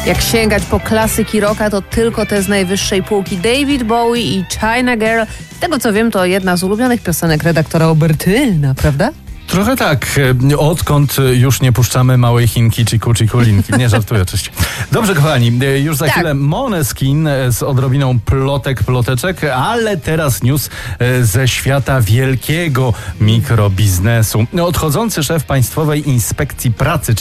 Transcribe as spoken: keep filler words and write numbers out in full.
Jak sięgać po klasyki rocka, to tylko te z najwyższej półki. David Bowie i China Girl. Z tego co wiem, to jedna z ulubionych piosenek redaktora Obertyna, prawda? Trochę tak. Odkąd już nie puszczamy Małej Chinki, Chiku Chikulinki. Nie żartuję oczywiście. Dobrze, kochani, już za tak. chwilę Måneskin z odrobiną plotek, ploteczek, ale teraz news ze świata wielkiego mikrobiznesu. Odchodzący szef Państwowej Inspekcji Pracy,